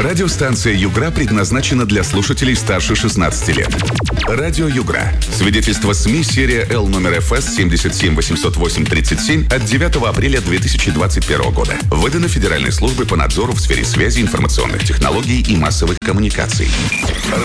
Радиостанция «Югра» предназначена для слушателей старше 16 лет. Радио «Югра». Свидетельство СМИ серия Л номер ФС 7780837 от 9 апреля 2021 года. Выдано Федеральной службой по надзору в сфере связи, информационных технологий и массовых коммуникаций.